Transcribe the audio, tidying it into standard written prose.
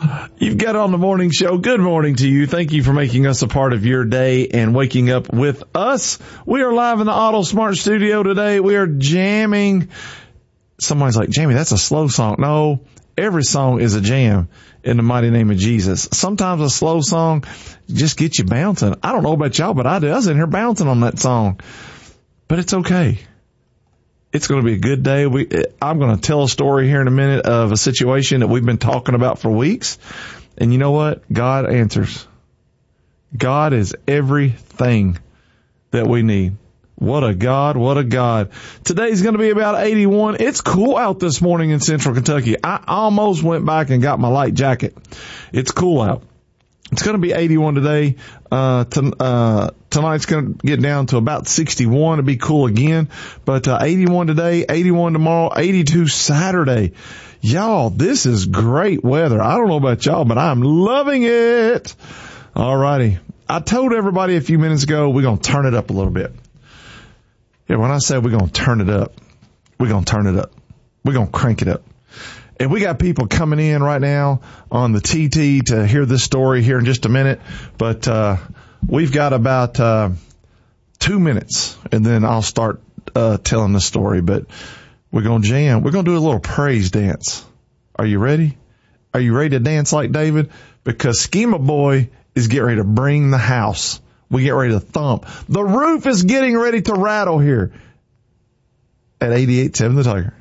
You've got on the morning show. Good morning to you. Thank you for making us a part of your day and waking up with us. We are live in the Auto Smart studio today. We are jamming. Somebody's like, Jamie, that's a slow song. No, every song is a jam in the mighty name of Jesus. Sometimes a slow song just gets you bouncing. I don't know about y'all, but I do. I was in here bouncing on that song. But it's okay. It's going to be a good day. I'm going to tell a story here in a minute of a situation that we've been talking about for weeks. And you know what? God answers. God is everything that we need. What a God. What a God. Today's going to be about 81. It's cool out this morning in Central Kentucky. I almost went back and got my light jacket. It's cool out. It's going to be 81 today. Tonight's going to get down to about 61. It'll be cool again. But 81 today, 81 tomorrow, 82 Saturday. Y'all, this is great weather. I don't know about y'all, but I'm loving it. All righty. I told everybody a few minutes ago we're going to turn it up a little bit. Yeah, when I say we're going to turn it up, we're going to turn it up. We're going to crank it up. And we got people coming in right now on the TT to hear this story here in just a minute. But we've got about 2 minutes, and then I'll start telling the story. But we're going to jam. We're going to do a little praise dance. Are you ready? Are you ready to dance like David? Because Schema Boy is getting ready to bring the house. We get ready to thump. The roof is getting ready to rattle here at 88.7 The Tiger.